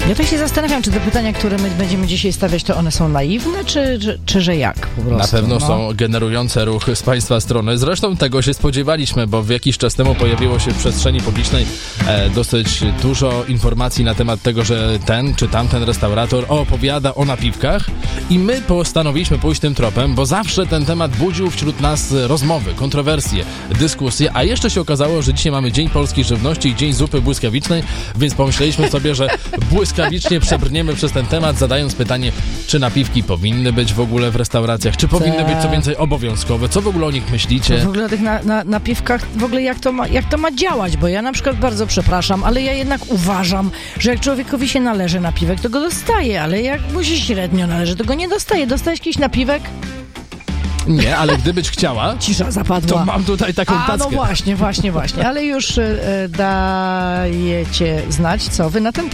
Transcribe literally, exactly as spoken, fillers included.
Ja tak się zastanawiam, czy te pytania, które my będziemy dzisiaj stawiać, to one są naiwne, czy, czy, czy że jak po prostu? Na pewno no. są generujące ruch z Państwa strony. Zresztą tego się spodziewaliśmy, bo w jakiś czas temu pojawiło się w przestrzeni publicznej e, dosyć dużo informacji na temat tego, że ten czy tamten restaurator opowiada o napiwkach i my postanowiliśmy pójść tym tropem, bo zawsze ten temat budził wśród nas rozmowy, kontrowersje, dyskusje, a jeszcze się okazało, że dzisiaj mamy Dzień Polskiej Żywności i Dzień Zupy Błyskawicznej, więc pomyśleliśmy sobie, że błyskawicznie przebrniemy przez ten temat, zadając pytanie, czy napiwki powinny być w ogóle w restauracjach, czy powinny być co więcej obowiązkowe, co w ogóle o nich myślicie? W ogóle o tych na, na, napiwkach, w ogóle jak to, ma, jak to ma działać, bo ja na przykład bardzo przepraszam, ale ja jednak uważam, że jak człowiekowi się należy napiwek, to go dostaje, ale jak mu się średnio należy, to go nie dostaje. Dostajesz jakiś napiwek? Nie, ale gdybyś chciała, Cisza zapadła. to mam tutaj taką A, tackę. no właśnie, właśnie, właśnie, ale już y, dajecie znać, co wy na ten temat.